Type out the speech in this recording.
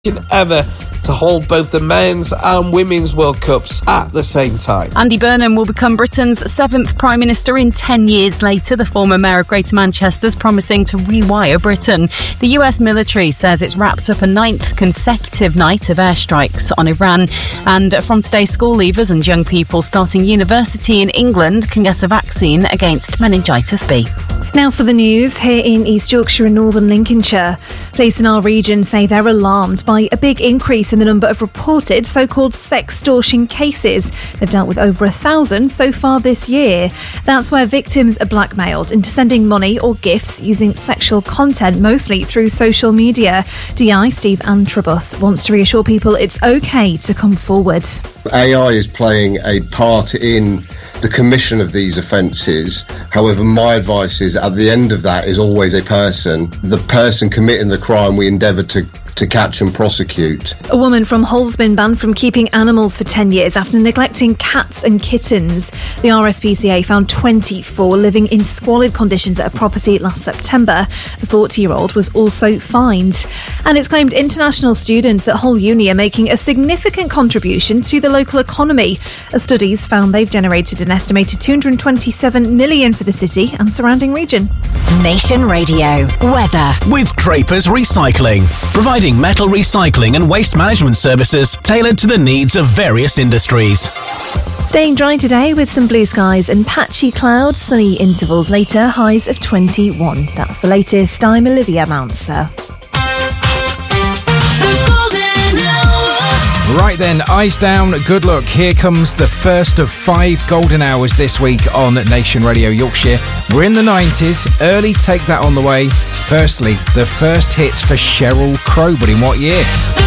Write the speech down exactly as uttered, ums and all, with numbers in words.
ever to hold both the men's and women's World Cups at the same time. Andy Burnham will become Britain's seventh Prime Minister in ten years later. The former Mayor of Greater Manchester's promising to rewire Britain. The U S military says it's wrapped up a ninth consecutive night of airstrikes on Iran. And from today, school leavers and young people starting university in England can get a vaccine against meningitis B. Now for the news here in East Yorkshire and northern Lincolnshire. Police in our region say they're alarmed by a big increase in the number of reported so-called sextortion cases. They've dealt with over a thousand so far this year. That's where victims are blackmailed into sending money or gifts using sexual content, mostly through social media. D I Steve Antrobus wants to reassure people it's okay to come forward. A I is playing a part in the commission of these offences. However, my advice is at the end of that is always a person. The person committing the crime we endeavour to to catch and prosecute. A woman from Holsbin banned from keeping animals for ten years after neglecting cats and kittens. The R S P C A found twenty-four living in squalid conditions at a property last September. The forty-year-old was also fined. And it's claimed international students at Hull Uni are making a significant contribution to the local economy. A studies found they've generated an estimated two hundred twenty-seven million for the city and surrounding region. Nation Radio weather with Drapers Recycling, providing metal recycling and waste management services tailored to the needs of various industries. Staying dry today with some blue skies and patchy clouds, sunny intervals later, highs of twenty-one. That's the latest. I'm Olivia Mounser. Right then, eyes down, good luck. Here comes the first of five golden hours this week on Nation Radio Yorkshire. We're in the nineties, early Take That on the way. Firstly, the first hit for Sheryl Crow, but in what year?